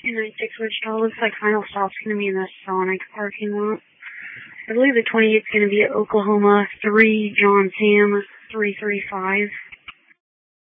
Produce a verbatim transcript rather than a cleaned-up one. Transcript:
two nine six Wichita. Looks like final stop's going to be in the Sonic parking lot. I believe the twenty-eight's going to be at Oklahoma three John Sam three three five.